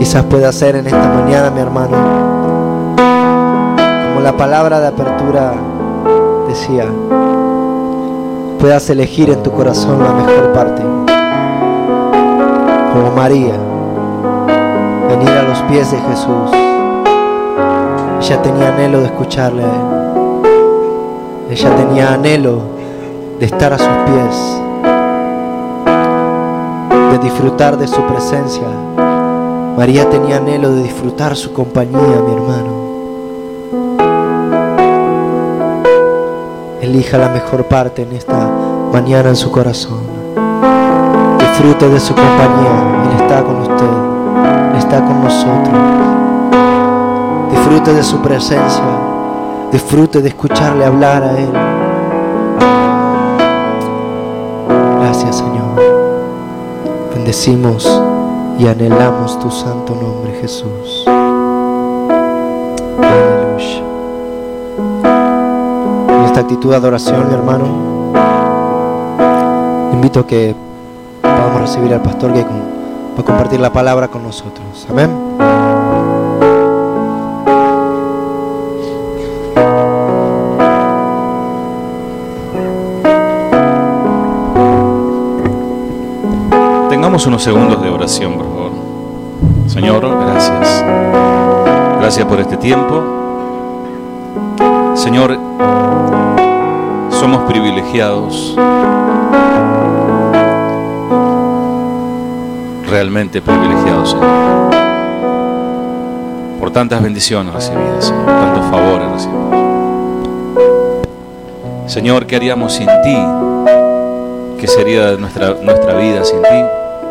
Quizás pueda ser en esta mañana, mi hermano, como la palabra de apertura decía, puedas elegir en tu corazón la mejor parte, como María, venir a los pies de Jesús. Ella tenía anhelo de escucharle a Él. Ella tenía anhelo de estar a sus pies, de disfrutar de su presencia. María tenía anhelo de disfrutar su compañía, mi hermano. Elija la mejor parte en esta mañana en su corazón. Disfrute de su compañía. Él está con usted. Él está con nosotros. Disfrute de su presencia. Disfrute de escucharle hablar a Él. Gracias, Señor. Bendecimos y anhelamos tu santo nombre, Jesús. Aleluya. En esta actitud de adoración, mi hermano, invito a que podamos recibir al pastor que va a compartir la palabra con nosotros. Amén. Tengamos unos segundos de oración, por favor. Señor, gracias. Gracias por este tiempo. Señor, somos privilegiados, realmente privilegiados, Señor, por tantas bendiciones recibidas, Señor, tantos favores recibidos. Señor, ¿qué haríamos sin ti? ¿Qué sería nuestra vida sin ti?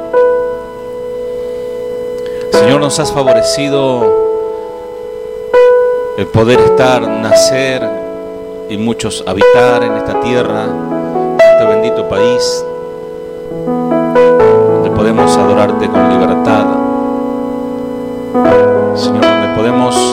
Señor, nos has favorecido el poder estar, nacer y muchos habitar en esta tierra, este bendito país, donde podemos adorarte con libertad. Señor, donde podemos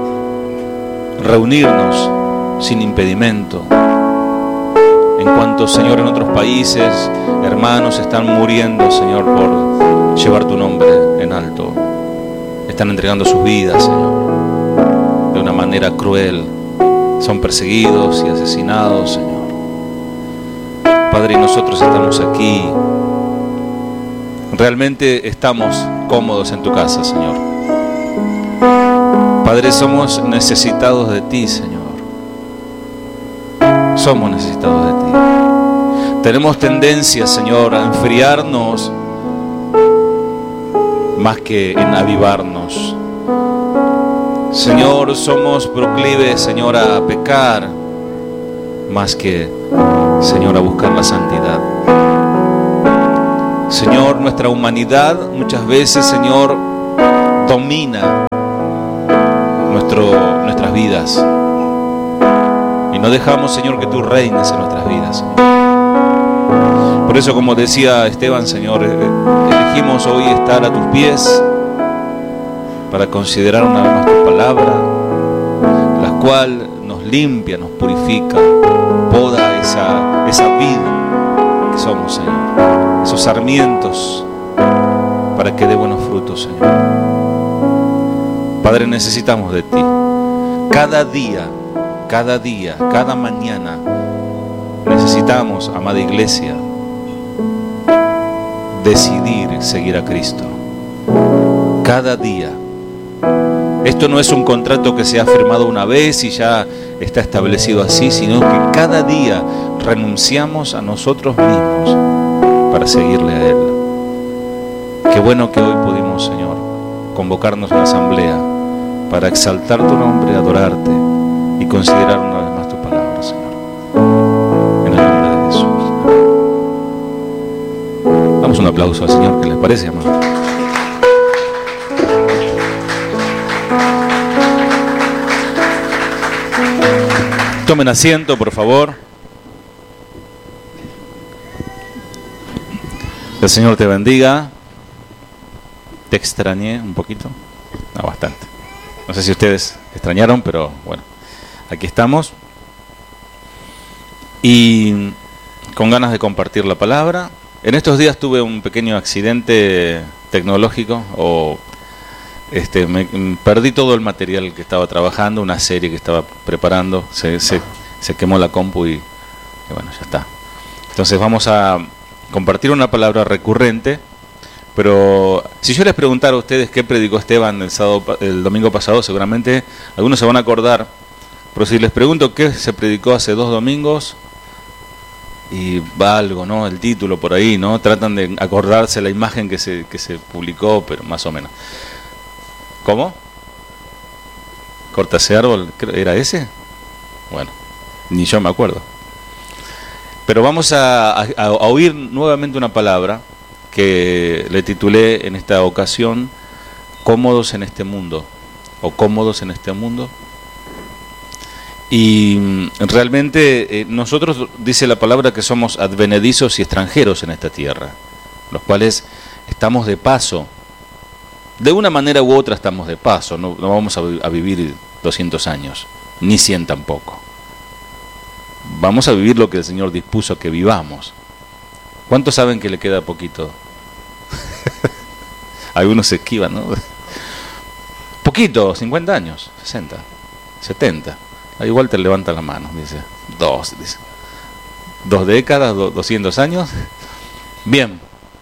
reunirnos sin impedimento. En cuanto, Señor, en otros países, hermanos están muriendo, Señor, por llevar tu nombre en alto. Están entregando sus vidas, Señor, de una manera cruel. Son perseguidos y asesinados, Señor. Padre, y nosotros estamos aquí. Realmente estamos cómodos en tu casa, Señor. Padre, somos necesitados de ti, Señor. Somos necesitados de ti. Tenemos tendencia, Señor, a enfriarnos más que en avivarnos. Señor, somos proclives, Señor, a pecar más que, Señor, a buscar la santidad. Señor, nuestra humanidad muchas veces, Señor, domina nuestras vidas. Y no dejamos, Señor, que tú reines en nuestras vidas, Señor. Por eso, como decía Esteban, Señor, elegimos hoy estar a tus pies para considerar una vez más tu palabra, la cual nos limpia, nos purifica, poda esa vida que somos, Señor, esos sarmientos para que dé buenos frutos, Señor. Padre, necesitamos de ti. Cada día, cada mañana necesitamos, amada iglesia, decidir seguir a Cristo. Cada día. Esto no es un contrato que se ha firmado una vez y ya está establecido así, sino que cada día renunciamos a nosotros mismos para seguirle a Él. Qué bueno que hoy pudimos, Señor, convocarnos a una asamblea para exaltar tu nombre, adorarte y considerar una vez más tu palabra, Señor. En el nombre de Jesús. Damos un aplauso al Señor, ¿qué les parece, hermano? Tomen asiento, por favor. El Señor te bendiga. Te extrañé un poquito. No, bastante. No sé si ustedes extrañaron, pero bueno, aquí estamos. Y con ganas de compartir la palabra. En estos días tuve un pequeño accidente tecnológico, o Perdí todo el material que estaba trabajando, una serie que estaba preparando, se quemó la compu y bueno, ya está. Entonces vamos a compartir una palabra recurrente, pero si yo les preguntara a ustedes qué predicó Esteban el domingo pasado, seguramente algunos se van a acordar, pero si les pregunto qué se predicó hace 2 domingos, y va algo, ¿no? El título por ahí, ¿no? Tratan de acordarse la imagen que se publicó, pero más o menos. ¿Cómo? ¿Corta ese árbol? ¿Era ese? Bueno, ni yo me acuerdo. Pero vamos a oír nuevamente una palabra que le titulé en esta ocasión, cómodos en este mundo, o cómodos en este mundo. Y realmente nosotros, dice la palabra, que somos advenedizos y extranjeros en esta tierra, los cuales estamos de paso. De una manera u otra estamos de paso, no vamos a vivir 200 años, ni 100 tampoco. Vamos a vivir lo que el Señor dispuso que vivamos. ¿Cuántos saben que le queda poquito? Algunos se esquivan, ¿no? Poquito, 50 años, 60, 70. Igual te levanta la mano, dice. 2 décadas, 200 años. Bien.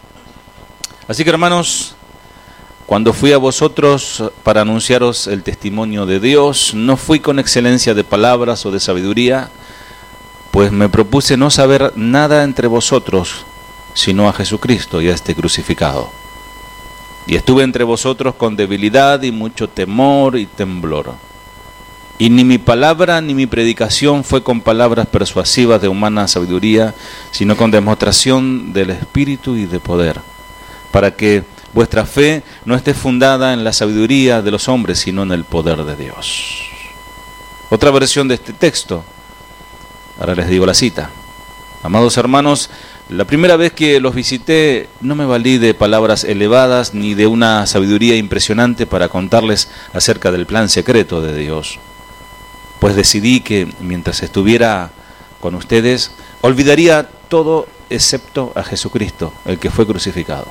Así que, hermanos, cuando fui a vosotros para anunciaros el testimonio de Dios, no fui con excelencia de palabras o de sabiduría, pues me propuse no saber nada entre vosotros, sino a Jesucristo y a este crucificado. Y estuve entre vosotros con debilidad y mucho temor y temblor. Y ni mi palabra ni mi predicación fue con palabras persuasivas de humana sabiduría, sino con demostración del Espíritu y de poder, para que vuestra fe no esté fundada en la sabiduría de los hombres, sino en el poder de Dios. Otra versión de este texto, ahora les digo la cita. Amados hermanos, la primera vez que los visité no me valí de palabras elevadas ni de una sabiduría impresionante para contarles acerca del plan secreto de Dios, pues decidí que mientras estuviera con ustedes olvidaría todo excepto a Jesucristo, el que fue crucificado.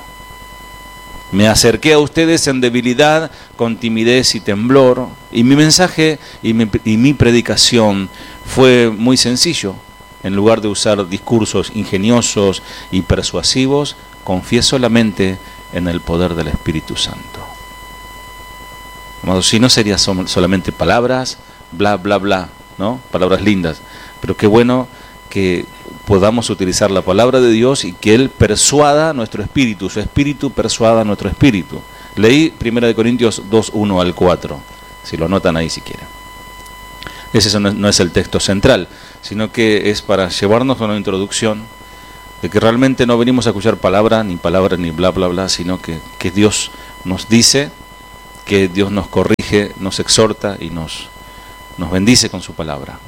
Me acerqué a ustedes en debilidad, con timidez y temblor, y mi mensaje y mi predicación fue muy sencillo. En lugar de usar discursos ingeniosos y persuasivos, confié solamente en el poder del Espíritu Santo. Amados, si no sería solamente palabras, bla, bla, bla, ¿no? Palabras lindas, pero qué bueno que podamos utilizar la palabra de Dios y que Él persuada nuestro espíritu, su espíritu persuada nuestro espíritu. Leí 1 Corintios 2, 1 al 4, si lo anotan ahí si quieren. Ese no es el texto central, sino que es para llevarnos a una introducción de que realmente no venimos a escuchar palabra, ni bla, bla, bla, sino que Dios nos dice, que Dios nos corrige, nos exhorta y nos bendice con su palabra.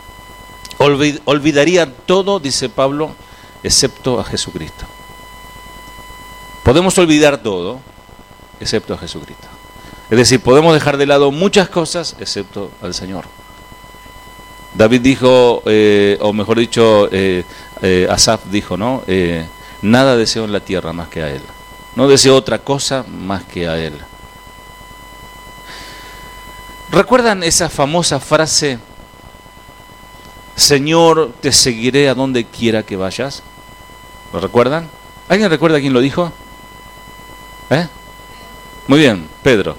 Olvidaría todo, dice Pablo, excepto a Jesucristo. Podemos olvidar todo, excepto a Jesucristo. Es decir, podemos dejar de lado muchas cosas, excepto al Señor. David dijo, o mejor dicho, Asaf dijo, ¿no? Nada deseo en la tierra más que a Él. No deseo otra cosa más que a Él. ¿Recuerdan esa famosa frase? Señor, te seguiré a donde quiera que vayas. ¿Lo recuerdan? ¿Alguien recuerda quién lo dijo? Muy bien, Pedro.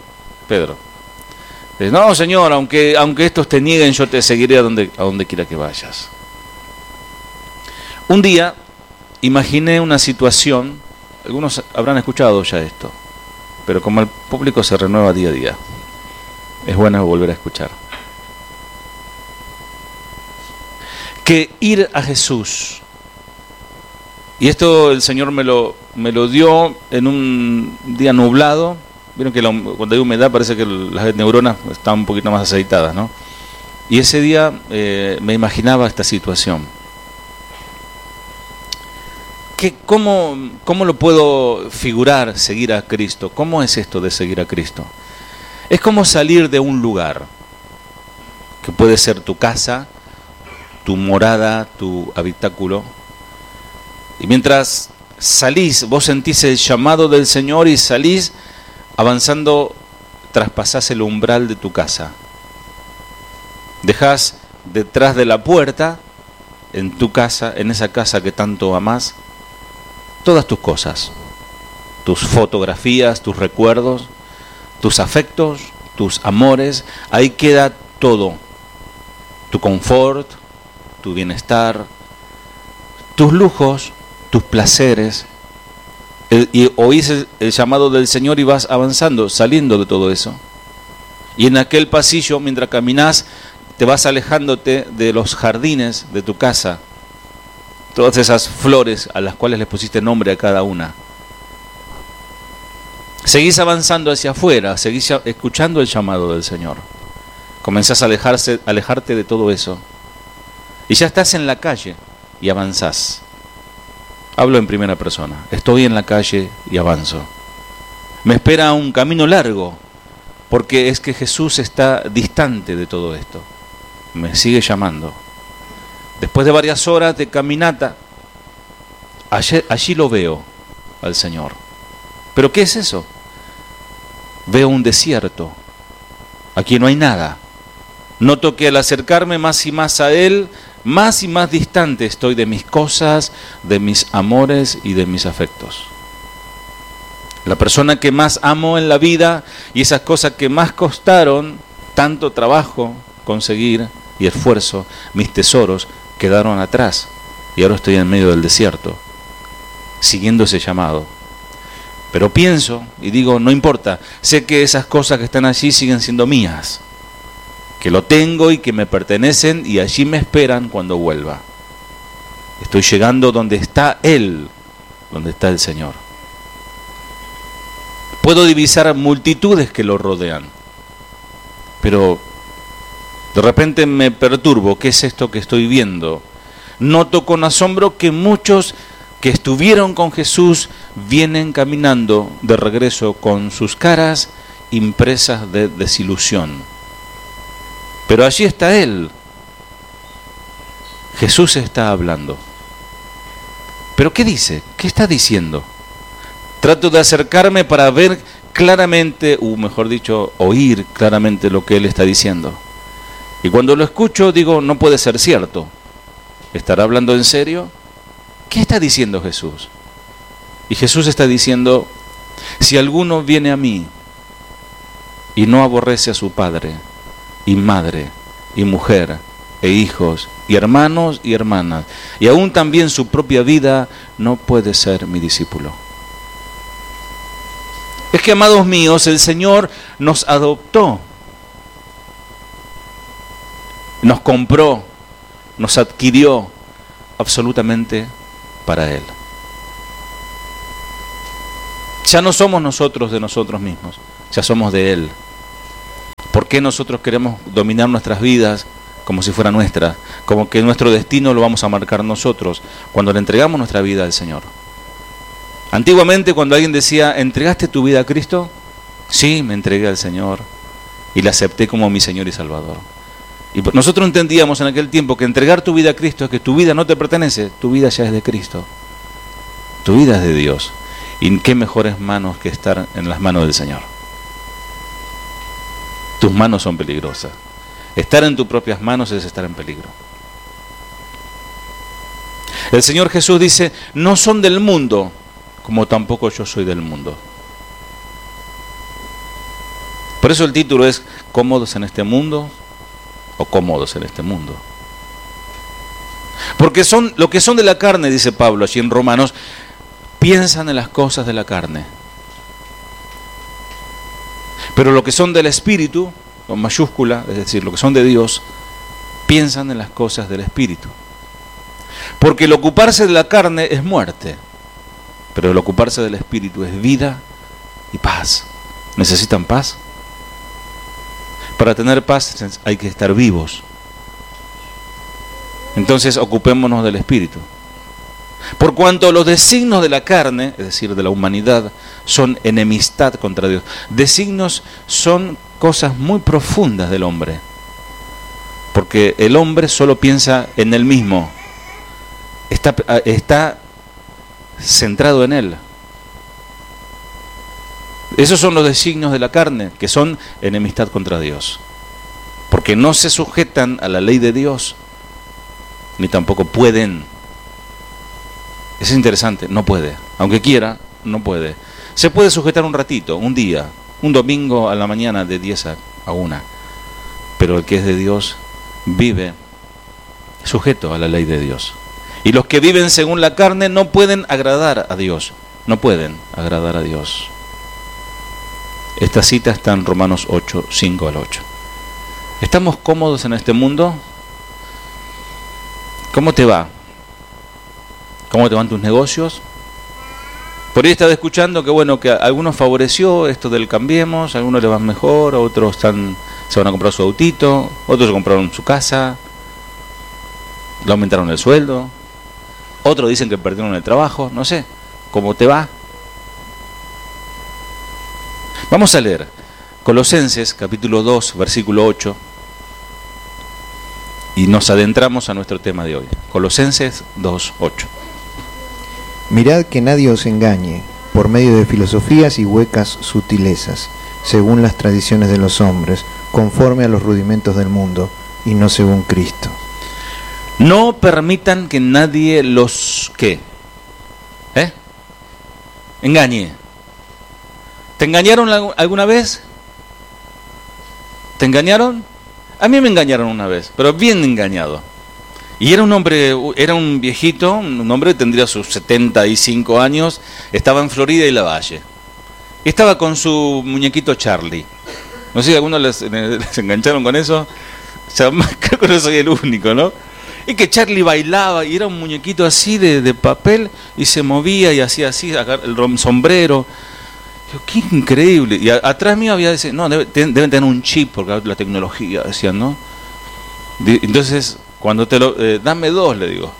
No, Señor, aunque estos te nieguen, yo te seguiré a donde quiera que vayas. Un día imaginé una situación, algunos habrán escuchado ya esto, pero como el público se renueva día a día, es bueno volver a escuchar. Que ir a Jesús, y esto el Señor me lo dio en un día nublado. Vieron que cuando hay humedad parece que las neuronas están un poquito más aceitadas, ¿no? Y ese día me imaginaba esta situación. ¿Cómo lo puedo figurar, seguir a Cristo? ¿Cómo es esto de seguir a Cristo? Es como salir de un lugar, que puede ser tu casa, tu morada, tu habitáculo. Y mientras salís, vos sentís el llamado del Señor y salís avanzando traspasás el umbral de tu casa. Dejás detrás de la puerta, en tu casa, en esa casa que tanto amás, todas tus cosas, tus fotografías, tus recuerdos, tus afectos, tus amores, ahí queda todo, tu confort, tu bienestar, tus lujos, tus placeres, y oís el llamado del Señor y vas avanzando, saliendo de todo eso. Y en aquel pasillo, mientras caminás, te vas alejándote de los jardines de tu casa, todas esas flores a las cuales le pusiste nombre a cada una. Seguís avanzando hacia afuera, seguís escuchando el llamado del Señor. Comenzás a alejarte de todo eso. Y ya estás en la calle y avanzás. Hablo en primera persona. Estoy en la calle y avanzo. Me espera un camino largo, porque es que Jesús está distante de todo esto. Me sigue llamando. Después de varias horas de caminata, allí lo veo al Señor. ¿Pero qué es eso? Veo un desierto. Aquí no hay nada. Noto que al acercarme más y más a Él, más y más distante estoy de mis cosas, de mis amores y de mis afectos. La persona que más amo en la vida y esas cosas que más costaron tanto trabajo conseguir y esfuerzo, mis tesoros, quedaron atrás y ahora estoy en medio del desierto, siguiendo ese llamado. Pero pienso y digo, no importa, sé que esas cosas que están allí siguen siendo mías, que lo tengo y que me pertenecen y allí me esperan cuando vuelva. Estoy llegando donde está Él, donde está el Señor. Puedo divisar multitudes que lo rodean, pero de repente me perturbo. ¿Qué es esto que estoy viendo? Noto con asombro que muchos que estuvieron con Jesús vienen caminando de regreso con sus caras impresas de desilusión. Pero allí está Él. Jesús está hablando. ¿Pero qué dice? ¿Qué está diciendo? Trato de acercarme para ver claramente, o mejor dicho, oír claramente lo que Él está diciendo. Y cuando lo escucho digo, no puede ser cierto. ¿Estará hablando en serio? ¿Qué está diciendo Jesús? Y Jesús está diciendo, si alguno viene a mí y no aborrece a su padre y madre y mujer e hijos y hermanos y hermanas, y aún también su propia vida, no puede ser mi discípulo. Es que, amados míos, el Señor nos adoptó, nos compró, nos adquirió absolutamente para Él. Ya no somos nosotros de nosotros mismos, ya somos de Él. ¿Por qué nosotros queremos dominar nuestras vidas como si fuera nuestra? Como que nuestro destino lo vamos a marcar nosotros cuando le entregamos nuestra vida al Señor. Antiguamente, cuando alguien decía, ¿entregaste tu vida a Cristo? Sí, me entregué al Señor y la acepté como mi Señor y Salvador. Y nosotros entendíamos en aquel tiempo que entregar tu vida a Cristo es que tu vida no te pertenece, tu vida ya es de Cristo. Tu vida es de Dios. Y qué mejores manos que estar en las manos del Señor. Tus manos son peligrosas. Estar en tus propias manos es estar en peligro. El Señor Jesús dice, no son del mundo, como tampoco yo soy del mundo. Por eso el título es ¿Cómodos en este mundo o cómodos en este mundo? Porque son lo que son de la carne, dice Pablo allí en Romanos, piensan en las cosas de la carne. Pero lo que son del Espíritu, con mayúscula, es decir, lo que son de Dios, piensan en las cosas del Espíritu. Porque el ocuparse de la carne es muerte, pero el ocuparse del Espíritu es vida y paz. ¿Necesitan paz? Para tener paz hay que estar vivos. Entonces ocupémonos del Espíritu. Por cuanto los designios de la carne, es decir, de la humanidad, son enemistad contra Dios. Designios son cosas muy profundas del hombre. Porque el hombre solo piensa en él mismo. Está centrado en él. Esos son los designios de la carne, que son enemistad contra Dios. Porque no se sujetan a la ley de Dios, ni tampoco pueden. Es interesante, no puede. Aunque quiera, no puede. Se puede sujetar un ratito, un día, un domingo a la mañana de 10 a 1. Pero el que es de Dios vive sujeto a la ley de Dios. Y los que viven según la carne no pueden agradar a Dios. No pueden agradar a Dios. Esta cita está en Romanos 8, 5 al 8. ¿Estamos cómodos en este mundo? ¿Cómo te va? ¿Cómo te van tus negocios? Por ahí estaba escuchando que bueno, que a algunos favoreció esto del cambiemos, a algunos les van mejor, a otros se van a comprar su autito, otros se compraron su casa, le aumentaron el sueldo, otros dicen que perdieron el trabajo, no sé, ¿cómo te va? Vamos a leer Colosenses capítulo 2, versículo 8, y nos adentramos a nuestro tema de hoy. Colosenses 2, 8. Mirad que nadie os engañe por medio de filosofías y huecas sutilezas, según las tradiciones de los hombres, conforme a los rudimentos del mundo, y no según Cristo. No permitan que nadie los engañe. ¿Te engañaron alguna vez? ¿Te engañaron? A mí me engañaron una vez, pero bien engañado. Y era un hombre, era un viejito, un hombre que tendría sus 75 años, estaba en Florida y Lavalle. Estaba con su muñequito Charlie. No sé si algunos les engancharon con eso. O sea, creo que no soy el único, ¿no? Y que Charlie bailaba y era un muñequito así de papel y se movía y hacía así, el sombrero. Yo, qué increíble. Y atrás mío había decir, no, deben tener un chip porque la tecnología, decían, ¿no? Entonces, cuando te lo... dame 2, le digo.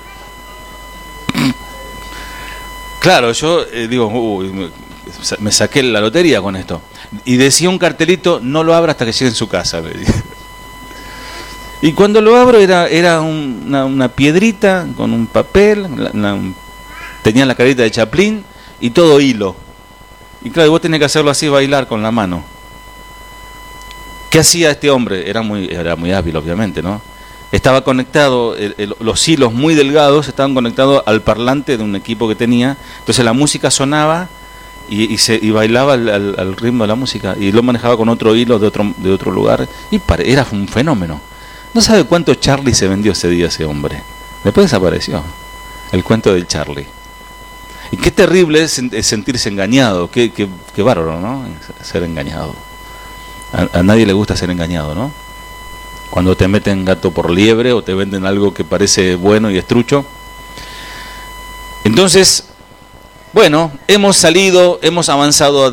Claro, yo digo, me saqué la lotería con esto. Y decía un cartelito, no lo abra hasta que llegue en su casa, le dije. Y cuando lo abro era una piedrita con un papel, tenía la carita de Chaplin y todo hilo. Y claro, vos tenés que hacerlo así, bailar con la mano. ¿Qué hacía este hombre? Era muy hábil, obviamente, ¿no? Estaba conectado, los hilos muy delgados estaban conectados al parlante de un equipo que tenía. Entonces la música sonaba y bailaba al ritmo de la música. Y lo manejaba con otro hilo de otro lugar. Y era un fenómeno. No sabe cuánto Charlie se vendió ese día ese hombre. Después desapareció. El cuento del Charlie. Y qué terrible es sentirse engañado. Qué bárbaro, ¿no? Ser engañado. A nadie le gusta ser engañado, ¿no? Cuando te meten gato por liebre o te venden algo que parece bueno y es trucho. Entonces, bueno, hemos avanzado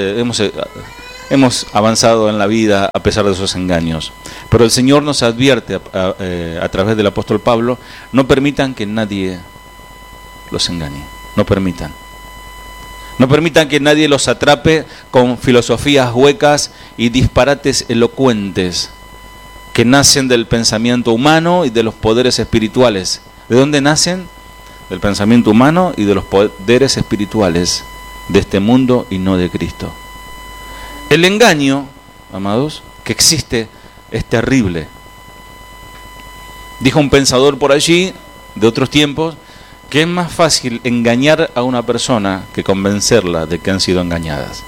hemos avanzado en la vida a pesar de esos engaños. Pero el Señor nos advierte a través del apóstol Pablo, no permitan que nadie los engañe. No permitan. No permitan que nadie los atrape con filosofías huecas y disparates elocuentes que nacen del pensamiento humano y de los poderes espirituales. ¿De dónde nacen? Del pensamiento humano y de los poderes espirituales de este mundo y no de Cristo. El engaño, amados, que existe es terrible. Dijo un pensador por allí, de otros tiempos, que es más fácil engañar a una persona que convencerla de que han sido engañadas.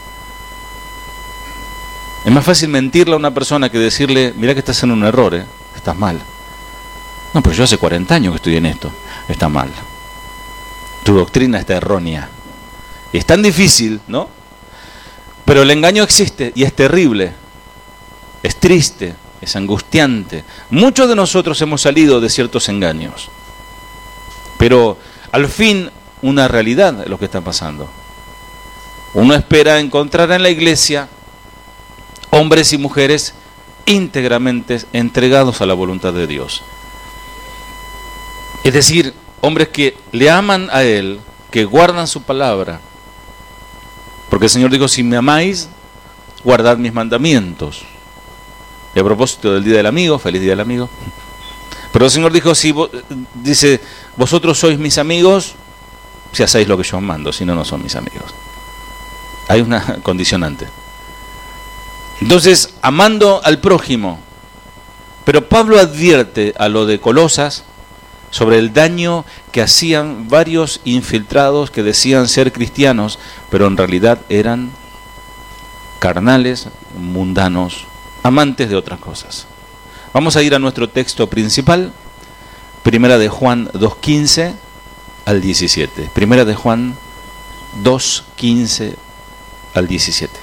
Es más fácil mentirle a una persona que decirle, mira que estás en un error, estás mal. No, pero yo hace 40 años que estoy en esto, está mal. Tu doctrina está errónea. Y es tan difícil, ¿no? Pero el engaño existe y es terrible, es triste, es angustiante. Muchos de nosotros hemos salido de ciertos engaños. Pero al fin, una realidad es lo que está pasando. Uno espera encontrar en la iglesia hombres y mujeres íntegramente entregados a la voluntad de Dios. Es decir, hombres que le aman a Él, que guardan su palabra. Porque el Señor dijo, si me amáis, guardad mis mandamientos. Y a propósito del Día del Amigo, feliz Día del Amigo. Pero el Señor dijo, dice, vosotros sois mis amigos, si hacéis lo que yo mando, si no, no son mis amigos. Hay una condicionante. Entonces, amando al prójimo. Pero Pablo advierte a lo de Colosas sobre el daño que hacían varios infiltrados que decían ser cristianos, pero en realidad eran carnales, mundanos, amantes de otras cosas. Vamos a ir a nuestro texto principal, Primera de Juan 2:15 al 17. Primera de Juan 2:15 al 17.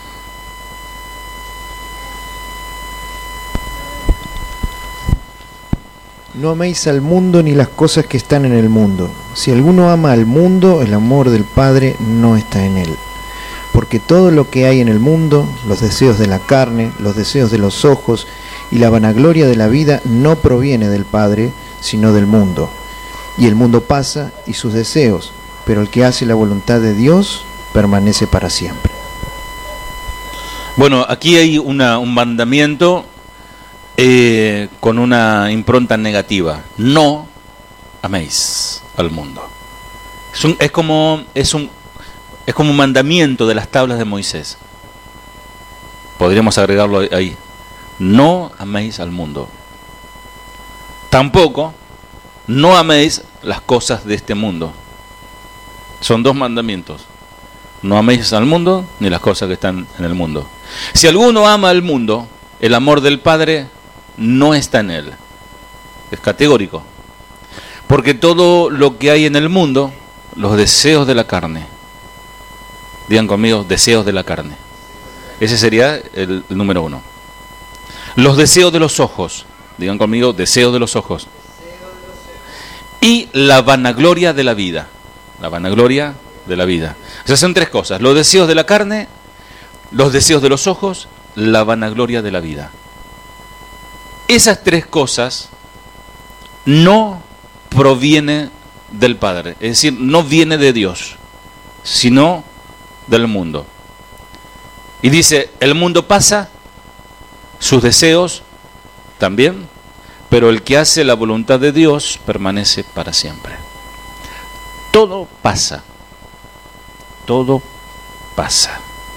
No améis al mundo ni las cosas que están en el mundo. Si alguno ama al mundo, el amor del Padre no está en él. Porque todo lo que hay en el mundo, los deseos de la carne, los deseos de los ojos y la vanagloria de la vida, no proviene del Padre, sino del mundo. Y el mundo pasa y sus deseos, pero el que hace la voluntad de Dios permanece para siempre. Bueno, aquí hay un mandamiento con una impronta negativa. No améis al mundo. Es como un mandamiento de las tablas de Moisés. Podríamos agregarlo ahí. No améis al mundo. Tampoco no améis las cosas de este mundo. Son dos mandamientos. No améis al mundo ni las cosas que están en el mundo. Si alguno ama al mundo, el amor del Padre no está en él. Es categórico. Porque todo lo que hay en el mundo, los deseos de la carne. Digan conmigo, deseos de la carne. Ese sería el número 1. Los deseos de los ojos. Digan conmigo, deseos de los ojos. Y la vanagloria de la vida. La vanagloria de la vida. O sea, son tres cosas. Los deseos de la carne, los deseos de los ojos, la vanagloria de la vida. Esas tres cosas no provienen del Padre. Es decir, no viene de Dios, sino del mundo. Y dice, el mundo pasa, sus deseos también, pero el que hace la voluntad de Dios permanece para siempre. Todo pasa. Todo pasa.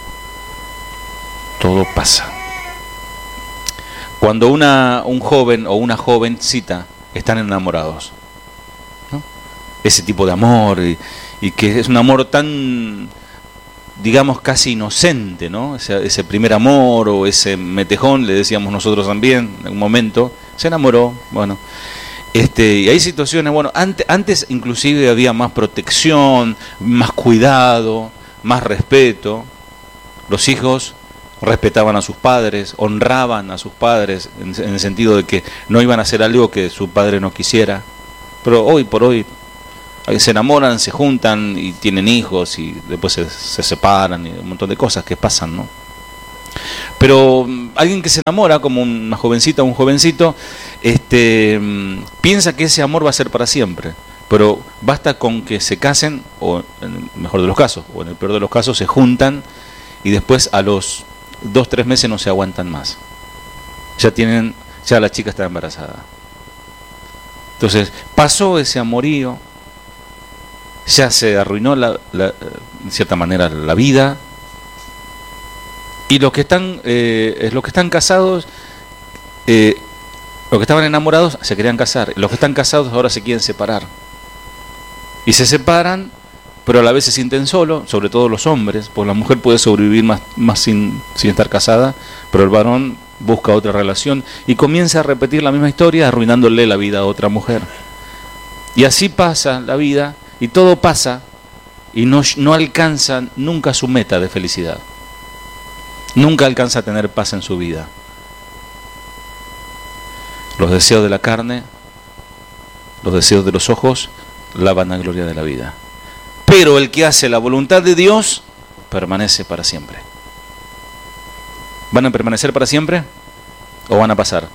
Todo pasa. Cuando un joven o una jovencita están enamorados, ¿no? Ese tipo de amor, y que es un amor tan, digamos, casi inocente, ¿no? Ese primer amor o ese metejón, le decíamos nosotros también, en un momento, se enamoró, bueno. Y hay situaciones, bueno, antes inclusive había más protección, más cuidado, más respeto. Los hijos respetaban a sus padres, honraban a sus padres, en el sentido de que no iban a hacer algo que su padre no quisiera. Pero hoy por hoy se enamoran, se juntan y tienen hijos y después se separan y un montón de cosas que pasan, ¿no? Pero alguien que se enamora, como una jovencita o un jovencito, piensa que ese amor va a ser para siempre. Pero basta con que se casen, o en el mejor de los casos, o en el peor de los casos, se juntan y después a los 2-3 meses no se aguantan más. Ya la chica está embarazada. Entonces, pasó ese amorío, ya se arruinó en cierta manera la vida. Y los que están casados, los que estaban enamorados se querían casar. Los que están casados ahora se quieren separar. Y se separan, pero a la vez se sienten solos, sobre todo los hombres, porque la mujer puede sobrevivir más sin estar casada, pero el varón busca otra relación y comienza a repetir la misma historia, arruinándole la vida a otra mujer. Y así pasa la vida, y todo pasa, y no alcanza nunca su meta de felicidad. Nunca alcanza a tener paz en su vida. Los deseos de la carne, los deseos de los ojos, la vanagloria de la vida. Pero el que hace la voluntad de Dios permanece para siempre. ¿Van a permanecer para siempre o van a pasar?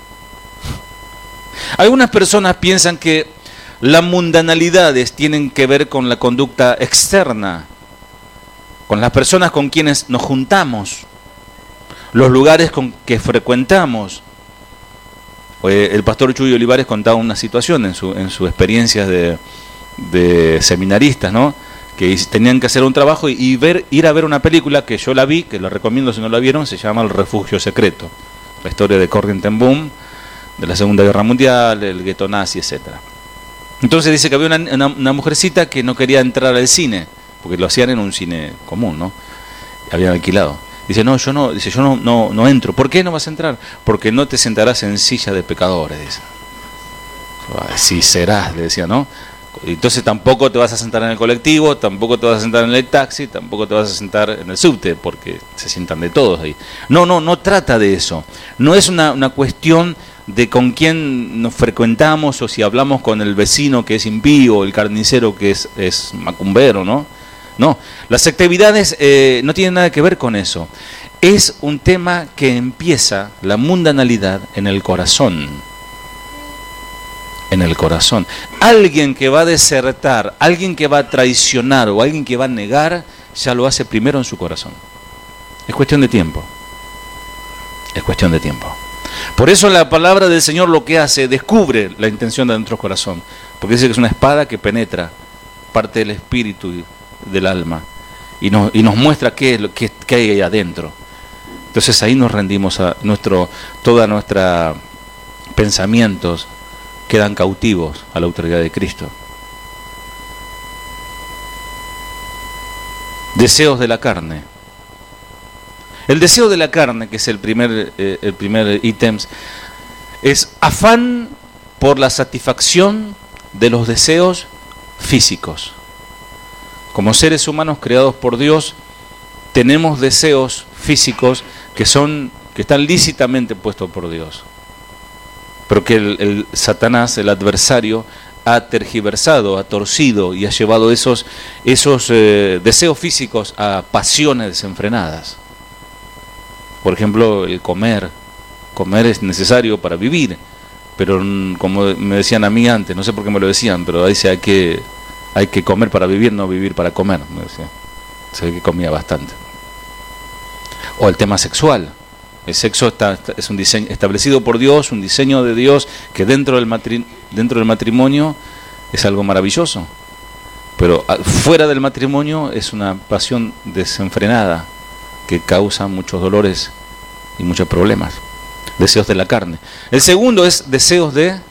Algunas personas piensan que las mundanalidades tienen que ver con la conducta externa, con las personas con quienes nos juntamos, los lugares con que frecuentamos. El pastor Chuy Olivares contaba una situación en su experiencia de seminaristas, ¿no? que tenían que hacer un trabajo y ir a ver una película que yo la vi, que la recomiendo si no la vieron, se llama El Refugio Secreto, la historia de Corrie ten Boom, de la Segunda Guerra Mundial, el gueto nazi, etc. Entonces dice que había una mujercita que no quería entrar al cine, porque lo hacían en un cine común, ¿no? Habían alquilado. Dice, yo no entro. ¿Por qué no vas a entrar? Porque no te sentarás en silla de pecadores, dice. Sí serás, le decía, ¿no? Entonces tampoco te vas a sentar en el colectivo, tampoco te vas a sentar en el taxi, tampoco te vas a sentar en el subte, porque se sientan de todos ahí. No trata de eso. No es una cuestión de con quién nos frecuentamos o si hablamos con el vecino que es impío o el carnicero que es macumbero, ¿no? No, las actividades no tienen nada que ver con eso. Es un tema que empieza la mundanalidad en el corazón. En el corazón. Alguien que va a desertar, alguien que va a traicionar o alguien que va a negar, ya lo hace primero en su corazón. Es cuestión de tiempo. Es cuestión de tiempo. Por eso la palabra del Señor lo que hace, descubre la intención de nuestro corazón. Porque dice que es una espada que penetra parte del espíritu y del alma y nos muestra qué hay ahí adentro. Entonces ahí nos rendimos a toda nuestra pensamientos quedan cautivos a la autoridad de Cristo. Deseos de la carne. El deseo de la carne, que es el primer ítem, es afán por la satisfacción de los deseos físicos. Como seres humanos creados por Dios, tenemos deseos físicos que están lícitamente puestos por Dios, pero que el Satanás, el adversario, ha tergiversado, ha torcido y ha llevado esos deseos físicos a pasiones desenfrenadas. Por ejemplo, el comer es necesario para vivir, pero como me decían a mí antes, no sé por qué me lo decían, pero dice hay que comer para vivir, no vivir para comer, me decía. Se ve que comía bastante. O el tema sexual. El sexo es un diseño establecido por Dios, un diseño de Dios que dentro del matrimonio es algo maravilloso. Pero fuera del matrimonio es una pasión desenfrenada que causa muchos dolores y muchos problemas. Deseos de la carne. El segundo es deseos de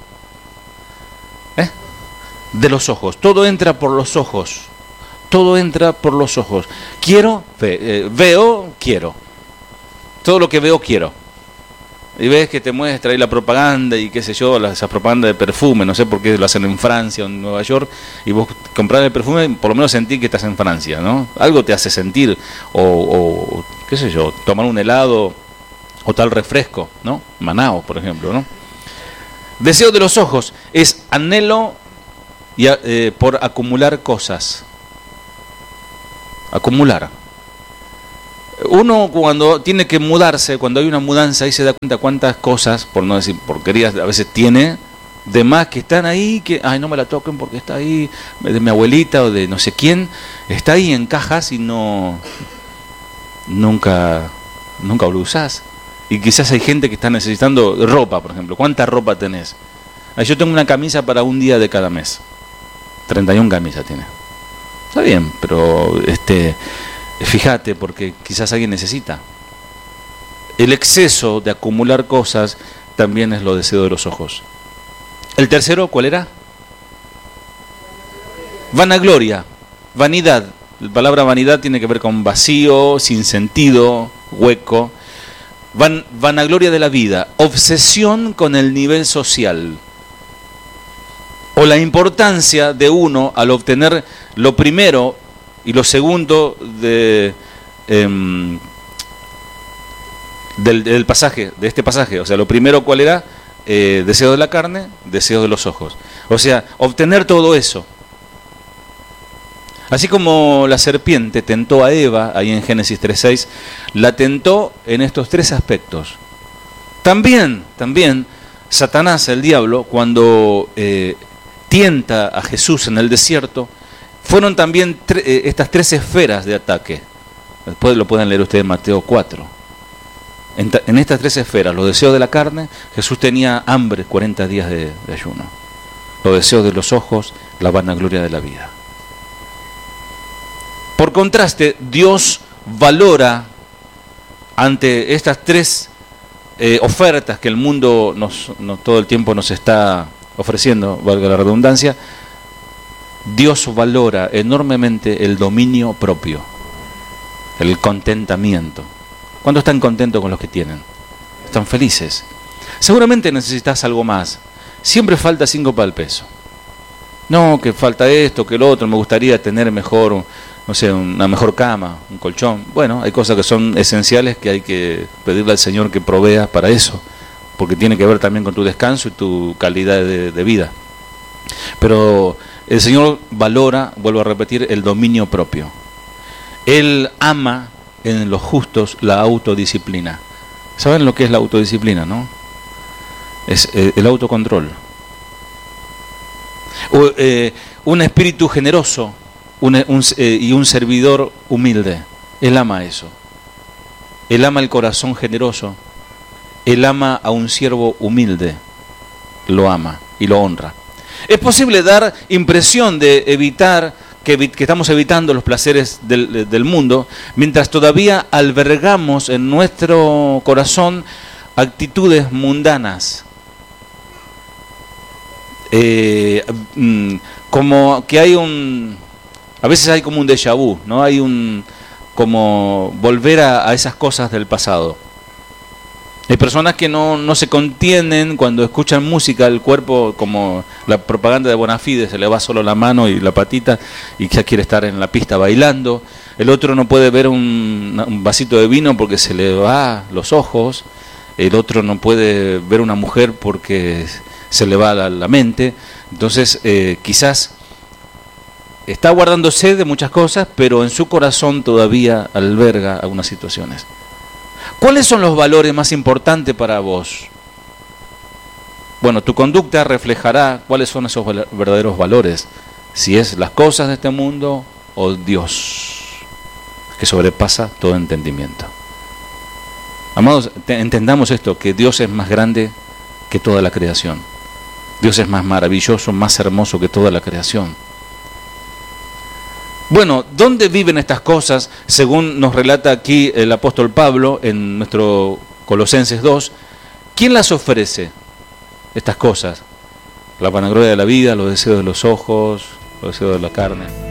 los ojos. Todo entra por los ojos. Todo entra por los ojos. Quiero, veo, quiero. Todo lo que veo, quiero. Y ves que te muestra ahí la propaganda y qué sé yo, esa propaganda de perfume, no sé por qué lo hacen en Francia o en Nueva York, y vos comprar el perfume, por lo menos sentís que estás en Francia, ¿no? Algo te hace sentir, o qué sé yo, tomar un helado o tal refresco, ¿no? Manao, por ejemplo, ¿no? Deseo de los ojos es anhelo por acumular cosas. Acumular. Uno cuando tiene que mudarse, cuando hay una mudanza, ahí se da cuenta cuántas cosas, por no decir porquerías, a veces tiene de más que están ahí, que ay, no me la toquen porque está ahí, de mi abuelita o de no sé quién, está ahí en cajas y nunca lo usás. Y quizás hay gente que está necesitando ropa, por ejemplo. ¿Cuánta ropa tenés? Yo tengo una camisa para un día de cada mes. 31 camisas tiene. Está bien, pero fíjate, porque quizás alguien necesita. El exceso de acumular cosas también es lo deseo de los ojos. El tercero, ¿cuál era? Vanagloria, vanidad. La palabra vanidad tiene que ver con vacío, sin sentido, hueco. Vanagloria de la vida, obsesión con el nivel social. O la importancia de uno al obtener lo primero y lo segundo del pasaje, de este pasaje. O sea, lo primero, ¿cuál era? Deseo de la carne, deseo de los ojos. O sea, obtener todo eso. Así como la serpiente tentó a Eva, ahí en Génesis 3:6, la tentó en estos tres aspectos. También, Satanás, el diablo, cuando tienta a Jesús en el desierto, fueron también estas tres esferas de ataque. Después lo pueden leer ustedes en Mateo 4. En estas tres esferas, los deseos de la carne, Jesús tenía hambre, 40 días de ayuno. Los deseos de los ojos, la vanagloria de la vida. Por contraste, Dios valora ante estas tres ofertas que el mundo todo el tiempo nos está ofreciendo, valga la redundancia. Dios valora enormemente el dominio propio, el contentamiento. ¿Cuántos están contentos con los que tienen? Están felices. Seguramente necesitas algo más. Siempre falta 5 para el peso. No, que falta esto, que lo otro, me gustaría tener mejor, no sé, una mejor cama, un colchón. Bueno, hay cosas que son esenciales que hay que pedirle al Señor que provea para eso, porque tiene que ver también con tu descanso y tu calidad de vida. Pero el Señor valora, vuelvo a repetir, el dominio propio. Él ama en los justos la autodisciplina. ¿Saben lo que es la autodisciplina, no? Es el autocontrol. Un espíritu generoso y un servidor humilde. Él ama eso. Él ama el corazón generoso. Él ama a un siervo humilde. Lo ama y lo honra. Es posible dar impresión de evitar que estamos evitando los placeres del mundo, mientras todavía albergamos en nuestro corazón actitudes mundanas. Como que hay a veces hay como un déjà vu, ¿no? Hay como volver a esas cosas del pasado. Hay personas que no se contienen cuando escuchan música, el cuerpo, como la propaganda de Bonafide, se le va solo la mano y la patita y ya quiere estar en la pista bailando. El otro no puede ver un vasito de vino porque se le va los ojos. El otro no puede ver una mujer porque se le va la mente. Entonces quizás está guardándose de muchas cosas, pero en su corazón todavía alberga algunas situaciones. ¿Cuáles son los valores más importantes para vos? Bueno, tu conducta reflejará cuáles son esos verdaderos valores. Si es las cosas de este mundo o Dios, que sobrepasa todo entendimiento. Amados, entendamos esto, que Dios es más grande que toda la creación. Dios es más maravilloso, más hermoso que toda la creación. Bueno, ¿dónde viven estas cosas? Según nos relata aquí el apóstol Pablo en nuestro Colosenses 2, ¿quién las ofrece? Estas cosas, la vanagloria de la vida, los deseos de los ojos, los deseos de la carne.